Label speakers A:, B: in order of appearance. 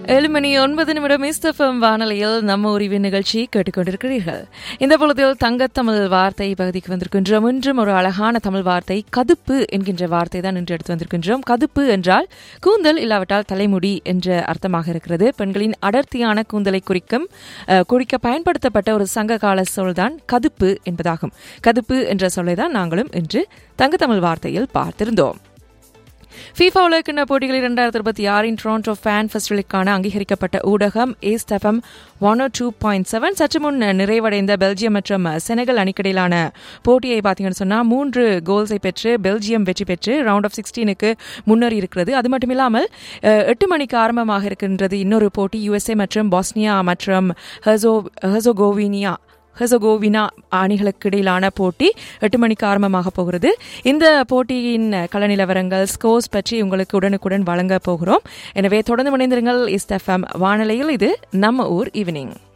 A: 7:09 மிஸ்டஃபம் வானொலியில் நம்ம உரிவின் நிகழ்ச்சி கேட்டுக்கொண்டிருக்கிறீர்கள். இந்த பொழுதில் தங்கத்தமிழ் வார்த்தை பகுதிக்கு வந்திருக்கின்றோம். இன்றும் ஒரு அழகான தமிழ் வார்த்தை கதுப்பு என்கின்ற வார்த்தை தான் இன்று எடுத்து வந்திருக்கின்றோம். கதுப்பு என்றால் கூந்தல் இல்லாவிட்டால் தலைமுடி என்ற அர்த்தமாக இருக்கிறது. பெண்களின் அடர்த்தியான கூந்தலை குறிக்க பயன்படுத்தப்பட்ட ஒரு சங்க கால சொல்தான் கதுப்பு என்பதாகும். கதுப்பு என்ற சொல்லை தான் நாங்களும் இன்று தங்கத்தமிழ் வார்த்தையில் பார்த்திருந்தோம். FIFA உலகக்கிண்ண போட்டிகளில் 2026 டொரண்டோ ஃபேன் ஃபெஸ்டிவலுக்கான அங்கீகரிக்கப்பட்ட ஊடகம் ஈஸ்ட் எஃப்எம் 102.7 சற்று முன் நிறைவடைந்த பெல்ஜியம் மற்றும் செனகல் அணிக்கிடையிலான போட்டியை பார்த்தீங்கன்னு சொன்னா 3 கோல்ஸை பெற்று பெல்ஜியம் வெற்றி பெற்று ரவுண்ட் ஆஃப் 16க்கு முன்னேறி இருக்கிறது. அது மட்டும் இல்லாமல் 8 மணிக்கு ஆரம்பமாக இருக்கின்றது இன்னொரு போட்டி. USA மற்றும் பாஸ்னியா மற்றும் ஹெர்சோகோவினா அணிகளுக்கு இடையிலான போட்டி 8 மணிக்கு ஆரம்பமாக போகிறது. இந்த போட்டியின் கள நிலவரங்கள் ஸ்கோர்ஸ் பற்றி உங்களுக்கு உடனுக்குடன் வழங்க போகிறோம். எனவே தொடர்ந்து இணைந்திருங்கள் ஈஸ்ட் எஃப்எம் வானொலியில். இது நம்ம ஊர் ஈவினிங்.